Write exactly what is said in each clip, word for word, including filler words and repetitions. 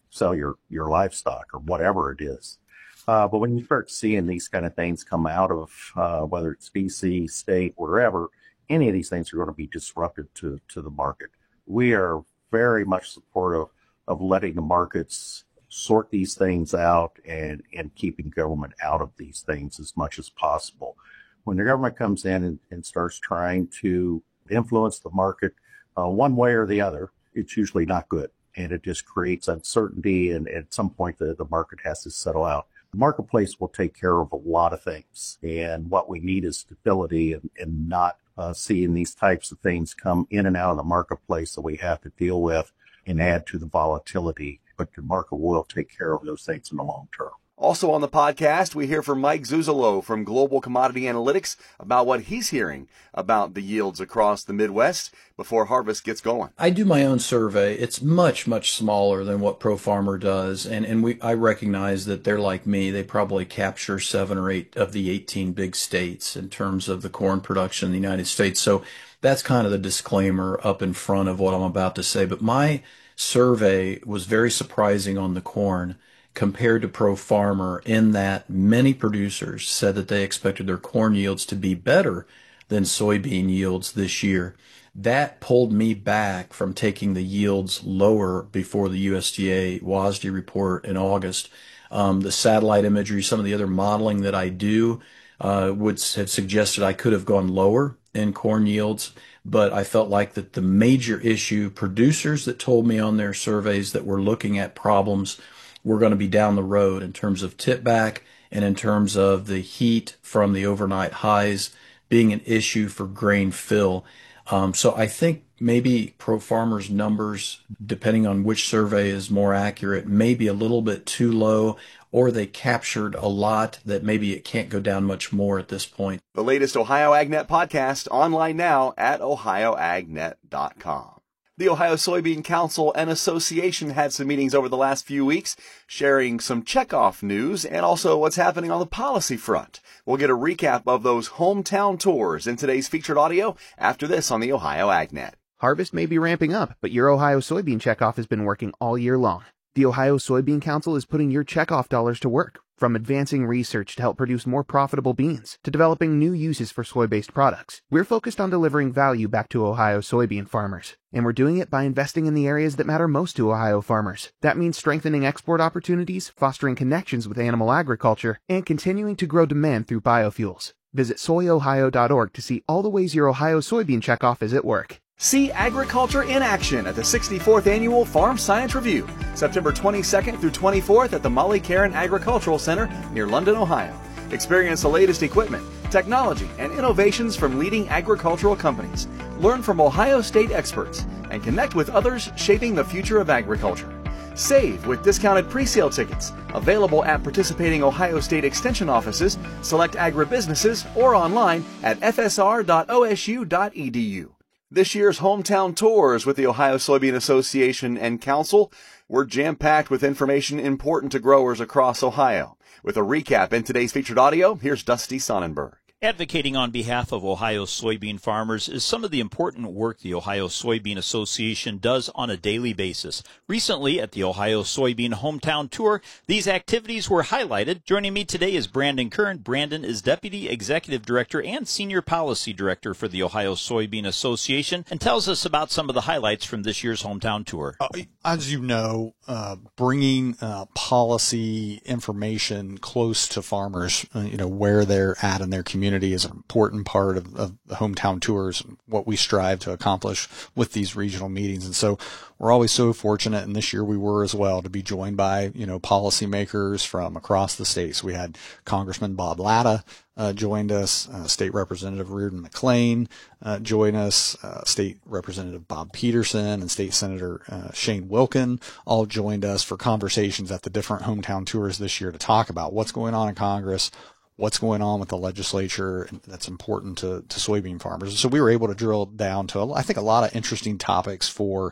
sell your, your livestock or whatever it is. Uh, but when you start seeing these kind of things come out of, uh, whether it's D C, state, wherever, any of these things are going to be disruptive to, to the market. We are very much supportive of letting the markets sort these things out and, and keeping government out of these things as much as possible. When the government comes in and, and starts trying to influence the market uh, one way or the other, it's usually not good. And it just creates uncertainty, and at some point the, the market has to settle out. The marketplace will take care of a lot of things. And what we need is stability and, and not uh, seeing these types of things come in and out of the marketplace that we have to deal with and add to the volatility. But the market will take care of those things in the long term. Also on the podcast, we hear from Mike Zuzolo from Global Commodity Analytics about what he's hearing about the yields across the Midwest before harvest gets going. I do my own survey. It's much, much smaller than what ProFarmer does. And, and we, I recognize that they're like me. They probably capture seven or eight of the eighteen big states in terms of the corn production in the United States. So that's kind of the disclaimer up in front of what I'm about to say. But my survey was very surprising on the corn compared to ProFarmer, in that many producers said that they expected their corn yields to be better than soybean yields this year. That pulled me back from taking the yields lower before the U S D A W A S D report in August. Um, the satellite imagery, some of the other modeling that I do uh, would have suggested I could have gone lower in corn yields, but I felt like that the major issue, producers that told me on their surveys that were looking at problems, we're going to be down the road in terms of tip back and in terms of the heat from the overnight highs being an issue for grain fill. Um, so I think maybe ProFarmer's numbers, depending on which survey is more accurate, may be a little bit too low, or they captured a lot that maybe it can't go down much more at this point. The latest Ohio AgNet podcast online now at ohio ag net dot com. The Ohio Soybean Council and Association had some meetings over the last few weeks, sharing some checkoff news and also what's happening on the policy front. We'll get a recap of those hometown tours in today's featured audio after this on the Ohio AgNet. Harvest may be ramping up, but your Ohio Soybean Checkoff has been working all year long. The Ohio Soybean Council is putting your checkoff dollars to work, from advancing research to help produce more profitable beans, to developing new uses for soy-based products. We're focused on delivering value back to Ohio soybean farmers, and we're doing it by investing in the areas that matter most to Ohio farmers. That means strengthening export opportunities, fostering connections with animal agriculture, and continuing to grow demand through biofuels. Visit soy ohio dot org to see all the ways your Ohio Soybean Checkoff is at work. See agriculture in action at the sixty-fourth Annual Farm Science Review, September twenty-second through twenty-fourth at the Molly Caron Agricultural Center near London, Ohio. Experience the latest equipment, technology, and innovations from leading agricultural companies. Learn from Ohio State experts and connect with others shaping the future of agriculture. Save with discounted pre-sale tickets, available at participating Ohio State Extension offices, select agribusinesses, or online at f s r dot o s u dot e d u. This year's hometown tours with the Ohio Soybean Association and Council were jam-packed with information important to growers across Ohio. With a recap in today's featured audio, here's Dusty Sonnenberg. Advocating on behalf of Ohio soybean farmers is some of the important work the Ohio Soybean Association does on a daily basis. Recently, at the Ohio Soybean Hometown Tour, these activities were highlighted. Joining me today is Brandon Kern. Brandon is Deputy Executive Director and Senior Policy Director for the Ohio Soybean Association and tells us about some of the highlights from this year's Hometown Tour. Uh, as you know, uh, bringing uh, policy information close to farmers, uh, you know, where they're at in their community is an important part of, of the hometown tours, what we strive to accomplish with these regional meetings. And so we're always so fortunate, and this year we were as well, to be joined by, you know, policymakers from across the states. We had Congressman Bob Latta uh, joined us, uh, State Representative Reardon McClain uh, joined us, uh, State Representative Bob Peterson and State Senator uh, Shane Wilkin all joined us for conversations at the different hometown tours this year to talk about what's going on in Congress, what's going on with the legislature that's important to, to soybean farmers. So we were able to drill down to, I think, a lot of interesting topics for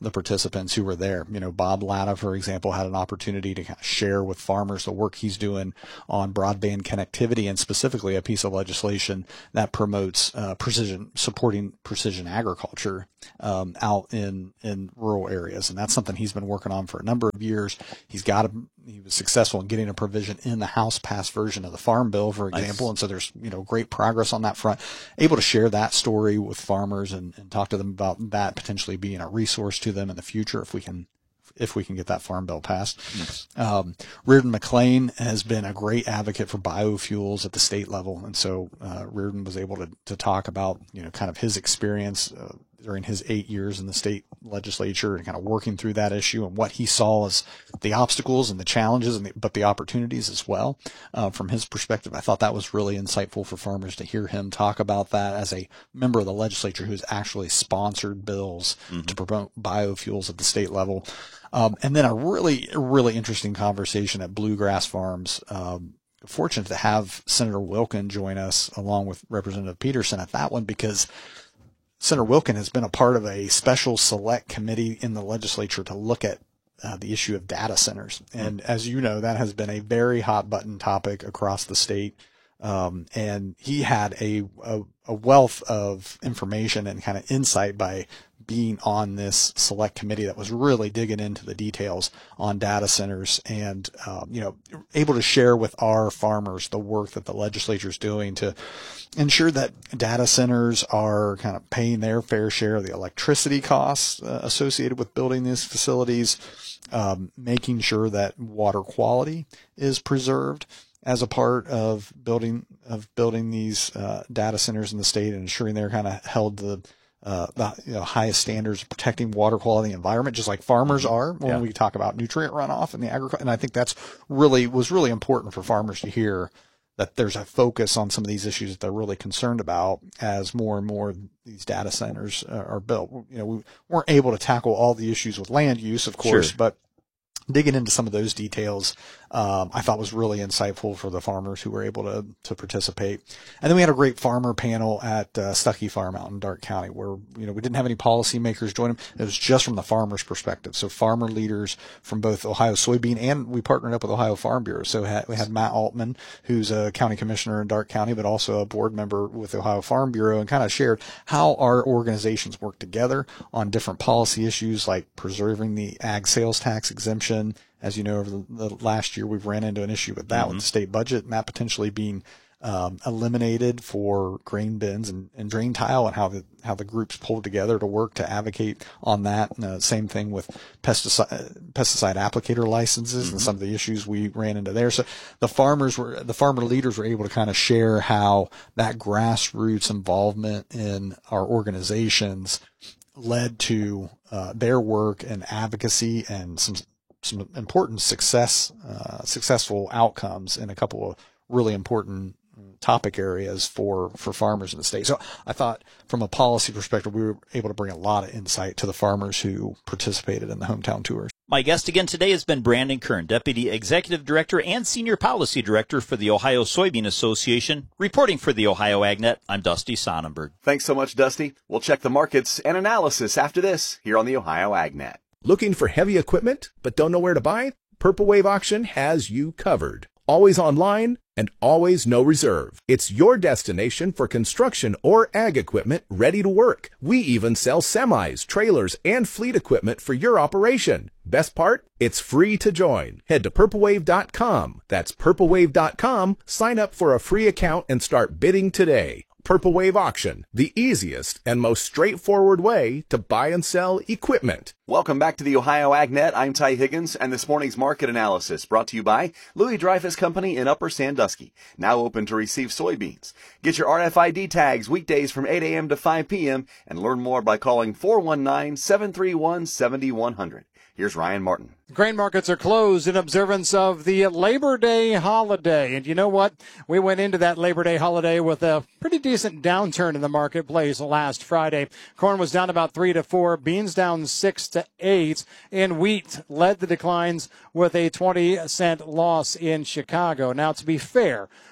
the participants who were there. You know, Bob Latta, for example, had an opportunity to kind of share with farmers the work he's doing on broadband connectivity, and specifically a piece of legislation that promotes uh, precision, supporting precision agriculture um, out in, in rural areas. And that's something he's been working on for a number of years. He's got a, he was successful in getting a provision in the House passed version of the Farm Bill, for example. Nice. And so there's, you know, great progress on that front. Able to share that story with farmers and, and talk to them about that potentially being a resource to them in the future if we can if we can get that Farm Bill passed. Yes. Um, Reardon McLean has been a great advocate for biofuels at the state level. And so, uh, Reardon was able to, to talk about, you know, kind of his experience, uh, during his eight years in the state legislature and kind of working through that issue and what he saw as the obstacles and the challenges, and the, but the opportunities as well. Uh, from his perspective, I thought that was really insightful for farmers to hear him talk about that as a member of the legislature who's actually sponsored bills mm-hmm. to promote biofuels at the state level. Um, and then a really, really interesting conversation at Bluegrass Farms. Um, fortunate to have Senator Wilkin join us along with Representative Peterson at that one, because Senator Wilkin has been a part of a special select committee in the legislature to look at uh, the issue of data centers. And as you know, that has been a very hot button topic across the state. Um, and he had a, a, a wealth of information and kind of insight by being on this select committee that was really digging into the details on data centers and, um, you know, able to share with our farmers the work that the legislature is doing to ensure that data centers are kind of paying their fair share of the electricity costs uh, associated with building these facilities, um, making sure that water quality is preserved as a part of building of building these uh, data centers in the state, and ensuring they're kind of held to the Uh, the you know, highest standards of protecting water quality and environment, just like farmers are when yeah. we talk about nutrient runoff in the agriculture. And I think that's really, was really important for farmers to hear, that there's a focus on some of these issues that they're really concerned about as more and more of these data centers uh, are built. You know, we weren't able to tackle all the issues with land use, of course, sure. but digging into some of those details, um, I thought was really insightful for the farmers who were able to to participate. And then we had a great farmer panel at uh, Stuckey Farm out in Darke County, where, you know, we didn't have any policymakers join them. It was just from the farmers' perspective. So farmer leaders from both Ohio Soybean, and we partnered up with Ohio Farm Bureau. So we had Matt Altman, who's a county commissioner in Darke County, but also a board member with Ohio Farm Bureau, and kind of shared how our organizations work together on different policy issues like preserving the ag sales tax exemption. As you know, over the, the last year, we've ran into an issue with that mm-hmm. with the state budget, and that potentially being um, eliminated for grain bins and, and drain tile, and how the how the groups pulled together to work to advocate on that. And, uh, same thing with pesticide pesticide applicator licenses mm-hmm. and some of the issues we ran into there. So the farmers were the farmer leaders were able to kind of share how that grassroots involvement in our organizations led to uh, their work and advocacy and some. some important success, uh, successful outcomes in a couple of really important topic areas for, for farmers in the state. So I thought from a policy perspective, we were able to bring a lot of insight to the farmers who participated in the hometown tours. My guest again today has been Brandon Kern, Deputy Executive Director and Senior Policy Director for the Ohio Soybean Association. Reporting for the Ohio AgNet, I'm Dusty Sonnenberg. Thanks so much, Dusty. We'll check the markets and analysis after this here on the Ohio AgNet. Looking for heavy equipment but don't know where to buy? Purple Wave Auction has you covered. Always online and always no reserve. It's your destination for construction or ag equipment ready to work. We even sell semis, trailers, and fleet equipment for your operation. Best part? It's free to join. Head to purple wave dot com. That's purple wave dot com. Sign up for a free account and start bidding today. Purple Wave Auction, the easiest and most straightforward way to buy and sell equipment. Welcome back to the Ohio AgNet. I'm Ty Higgins, and this morning's market analysis brought to you by Louis Dreyfus Company in Upper Sandusky, now open to receive soybeans. Get your R F I D tags weekdays from eight a.m. to five p.m. and learn more by calling four one nine, seven three one, seven one zero zero. Here's Ryan Martin. Grain markets are closed in observance of the Labor Day holiday. And you know what? We went into that Labor Day holiday with a pretty decent downturn in the marketplace last Friday. Corn was down about three to four, beans down six to eight, and wheat led the declines with a twenty cent loss in Chicago. Now, to be fair,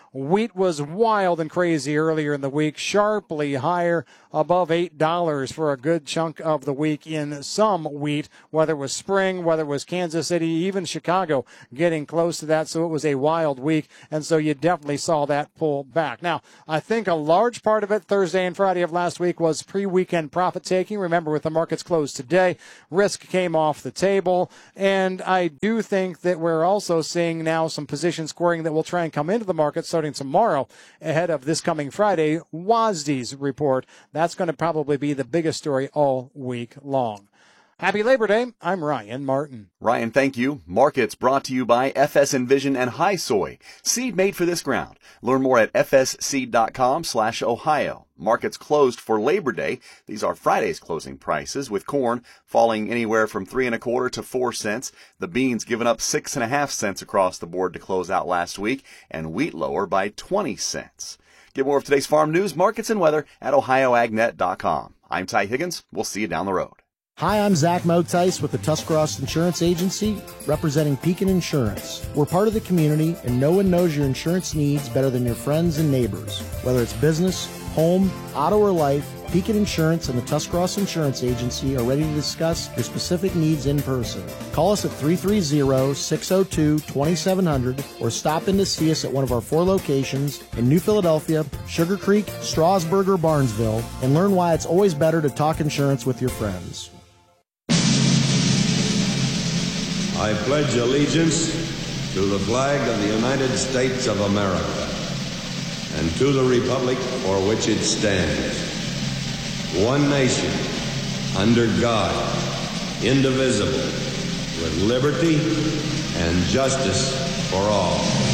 Wheat was wild and crazy earlier in the week, sharply higher, above eight dollars for a good chunk of the week in some wheat, whether it was spring, whether it was Kansas City, even Chicago getting close to that. So it was a wild week, and so you definitely saw that pull back. Now, I think a large part of it Thursday and Friday of last week was pre-weekend profit taking. Remember, with the markets closed today, risk came off the table, and I do think that we're also seeing now some position squaring that will try and come into the market starting tomorrow ahead of this coming Friday, W A S D's report. That's going to probably be the biggest story all week long. Happy Labor Day. I'm Ryan Martin. Ryan, thank you. Markets brought to you by F S Envision and High Soy. Seed made for this ground. Learn more at fsseed.com slash Ohio. Markets closed for Labor Day. These are Friday's closing prices, with corn falling anywhere from three and a quarter to four cents. The beans giving up six and a half cents across the board to close out last week, and wheat lower by twenty cents. Get more of today's farm news, markets, and weather at ohio ag net dot com. I'm Ty Higgins. We'll see you down the road. Hi, I'm Zach Motice with the Tuscarawas Insurance Agency, representing Pekin Insurance. We're part of the community, and no one knows your insurance needs better than your friends and neighbors. Whether it's business, home, auto, or life, Pekin Insurance and the Tuscarawas Insurance Agency are ready to discuss your specific needs in person. Call us at three three zero, six zero two, two seven zero zero or stop in to see us at one of our four locations in New Philadelphia, Sugar Creek, Strasburg, or Barnesville, and learn why it's always better to talk insurance with your friends. I pledge allegiance to the flag of the United States of America and to the republic for which it stands, one nation, under God, indivisible, with liberty and justice for all.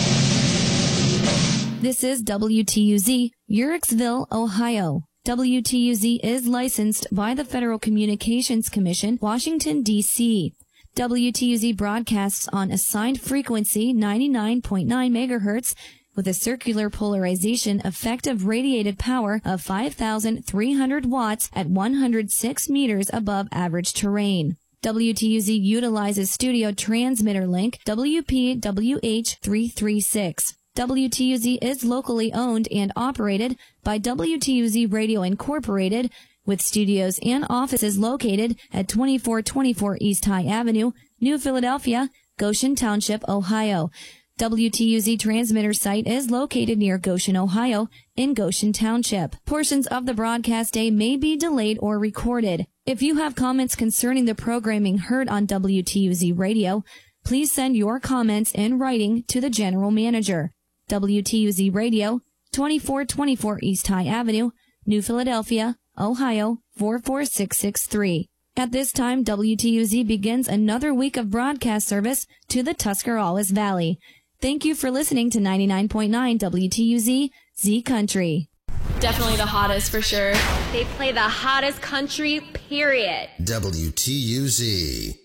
This is W T U Z, Uhrichsville, Ohio. W T U Z is licensed by the Federal Communications Commission, Washington, D C W T U Z broadcasts on assigned frequency ninety-nine point nine megahertz with a circular polarization effective radiated power of five thousand three hundred watts at one hundred six meters above average terrain. W T U Z utilizes studio transmitter link W P W H three three six. W T U Z is locally owned and operated by W T U Z Radio Incorporated, with studios and offices located at twenty-four twenty-four East High Avenue, New Philadelphia, Goshen Township, Ohio. W T U Z transmitter site is located near Goshen, Ohio, in Goshen Township. Portions of the broadcast day may be delayed or recorded. If you have comments concerning the programming heard on W T U Z Radio, please send your comments in writing to the General Manager. W T U Z Radio, twenty-four twenty-four East High Avenue, New Philadelphia, Ohio, four four six six three. At this time, W T U Z begins another week of broadcast service to the Tuscarawas Valley. Thank you for listening to ninety-nine point nine W T U Z, Z Country. Definitely the hottest for sure. They play the hottest country, period. W T U Z.